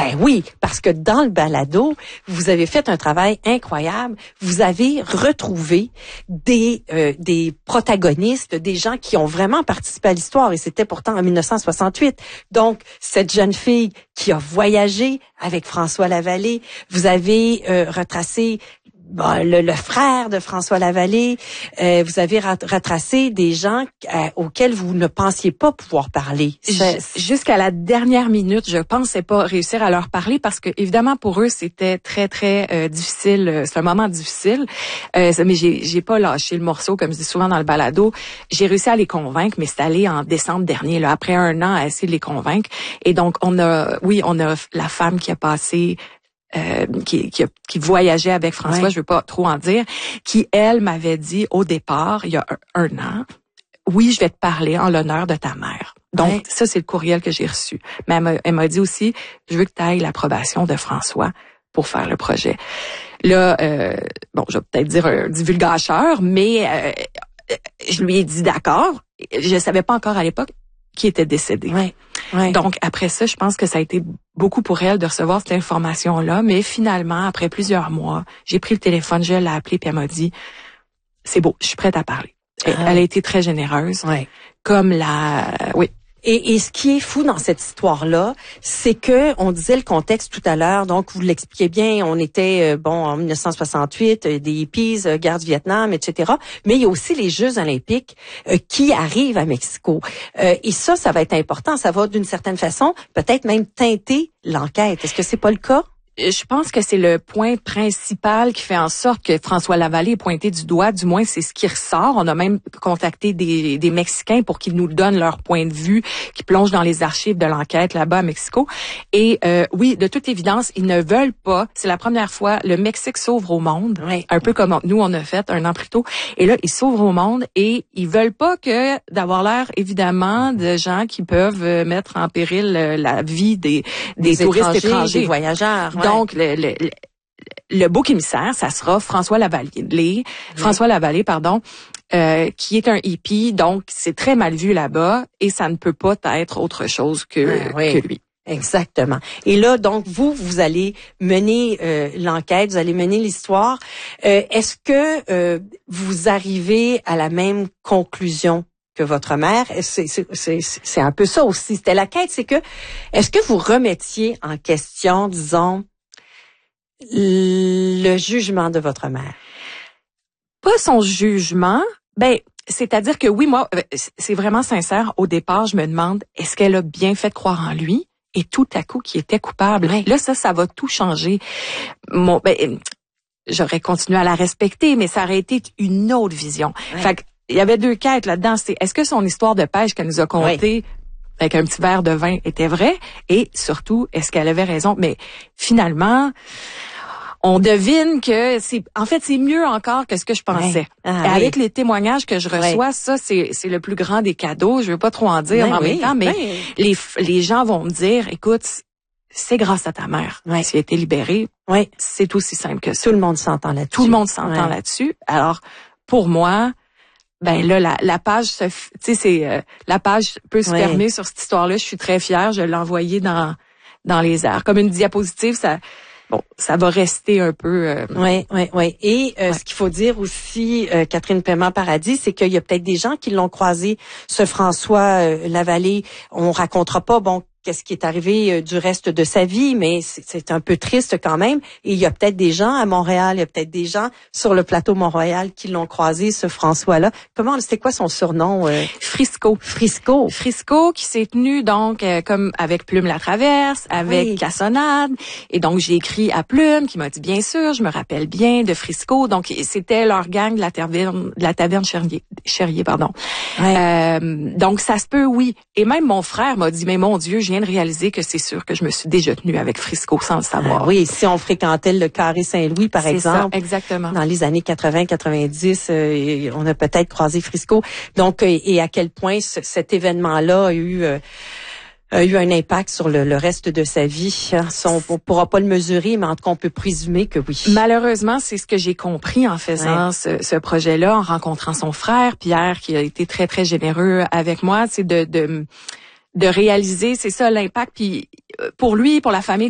Ben oui, parce que dans le balado, vous avez fait un travail incroyable. Vous avez retrouvé des protagonistes, des gens qui ont vraiment participé à l'histoire, et c'était pourtant en 1968. Donc, cette jeune fille qui a voyagé avec François Lavallée, vous avez retracé le frère de François Lavallée, vous avez retracé des gens auxquels vous ne pensiez pas pouvoir parler. Jusqu'à la dernière minute, je pensais pas réussir à leur parler parce que évidemment pour eux c'était très très difficile. C'est un moment difficile, mais j'ai pas lâché le morceau comme je dis souvent dans le balado. J'ai réussi à les convaincre, mais c'est allé en décembre dernier, là, après 1 an à essayer de les convaincre. Et donc on a la femme qui a passé qui voyageait avec François, je veux pas trop en dire, qui, elle, m'avait dit au départ, il y a un an, oui, je vais te parler en l'honneur de ta mère. Donc, ça, c'est le courriel que j'ai reçu. Mais elle m'a dit aussi, je veux que tu ailles l'approbation de François pour faire le projet. Là, je vais peut-être dire un divulgateur, mais je lui ai dit d'accord. Je savais pas encore à l'époque qui était décédé. Ouais. Donc, après ça, je pense que ça a été beaucoup pour elle de recevoir cette information-là. Mais finalement, après plusieurs mois, j'ai pris le téléphone, je l'ai appelée, puis elle m'a dit, c'est beau, je suis prête à parler. Elle a été très généreuse. Oui. Et ce qui est fou dans cette histoire-là, c'est que on disait le contexte tout à l'heure, donc vous l'expliquez bien, on était en 1968, des hippies, guerre du Vietnam, etc. Mais il y a aussi les Jeux olympiques qui arrivent à Mexico. Et ça va être important, ça va d'une certaine façon peut-être même teinter l'enquête. Est-ce que c'est pas le cas? Je pense que c'est le point principal qui fait en sorte que François Lavallée est pointé du doigt. Du moins, c'est ce qui ressort. On a même contacté des Mexicains pour qu'ils nous donnent leur point de vue, qui plongent dans les archives de l'enquête là-bas à Mexico. Et oui, de toute évidence, ils ne veulent pas. C'est la première fois, le Mexique s'ouvre au monde, un peu comme nous on a fait 1 an plus tôt. Et là, ils s'ouvrent au monde et ils veulent pas que d'avoir l'air évidemment de gens qui peuvent mettre en péril la vie des touristes étrangers, des voyageurs. Donc, le bouc émissaire, ça sera François Lavallée, qui est un hippie, donc c'est très mal vu là-bas et ça ne peut pas être autre chose que lui. Exactement. Et là, donc, vous allez mener l'enquête, vous allez mener l'histoire. Est-ce que vous arrivez à la même conclusion que votre mère? C'est un peu ça aussi. C'était la quête, c'est que, est-ce que vous remettiez en question, disons, le jugement de votre mère? Pas son jugement. C'est-à-dire que oui, moi, c'est vraiment sincère. Au départ, je me demande, est-ce qu'elle a bien fait de croire en lui? Et tout à coup, qui était coupable. Là, ça va tout changer. J'aurais continué à la respecter, mais ça aurait été une autre vision. Fait que, il y avait 2 quêtes là-dedans. C'est, est-ce que son histoire de pêche qu'elle nous a contée avec un petit verre de vin était vraie? Et surtout, est-ce qu'elle avait raison? Mais finalement, on devine que c'est mieux encore que ce que je pensais. Avec les témoignages que je reçois, ça, c'est le plus grand des cadeaux. Je veux pas trop en dire en même temps, mais les gens vont me dire, écoute, c'est grâce à ta mère. Si elle a été libérée, c'est aussi simple que ça. Tout le monde s'entend là-dessus. Tout le monde s'entend là-dessus. Alors, pour moi, la page la page peut se fermer sur cette histoire-là. Je suis très fière. Je l'ai envoyée dans les airs. Comme une diapositive, ça va rester un peu... Oui. Et ce qu'il faut dire aussi, Catherine Paiement-Paradis, c'est qu'il y a peut-être des gens qui l'ont croisé, ce François Lavallée. On racontera pas, qu'est-ce qui est arrivé du reste de sa vie, mais c'est un peu triste quand même. Et il y a peut-être des gens à Montréal, il y a peut-être des gens sur le plateau Mont-Royal qui l'ont croisé, ce François-là. C'était quoi son surnom? Frisco. Frisco qui s'est tenu donc comme avec Plume Latraverse, avec Cassonade. Et donc j'ai écrit à Plume qui m'a dit bien sûr, je me rappelle bien de Frisco. Donc c'était leur gang de la taverne Cherrier, pardon. Donc ça se peut, oui. Et même mon frère m'a dit mais mon Dieu, je viens de réaliser que c'est sûr que je me suis déjà tenue avec Frisco sans le savoir. Oui, si on fréquentait le Carré Saint-Louis, par exemple. Ça, exactement. Dans les années 80-90, on a peut-être croisé Frisco. Donc, et à quel point cet événement-là a eu un impact sur le reste de sa vie. On pourra pas le mesurer, mais en tout cas, on peut présumer que oui. Malheureusement, c'est ce que j'ai compris en faisant ce projet-là, en rencontrant son frère, Pierre, qui a été très, très généreux avec moi. C'est de réaliser, c'est ça l'impact. Puis pour lui, pour la famille